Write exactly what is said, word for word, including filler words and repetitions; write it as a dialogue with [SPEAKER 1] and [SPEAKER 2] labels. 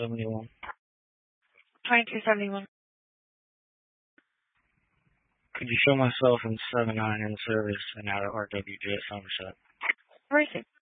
[SPEAKER 1] seventy-one.
[SPEAKER 2] twenty-two seventy-one.
[SPEAKER 1] Could you show myself in seven nine in service and out of R W J at Somerset?
[SPEAKER 2] Where is it?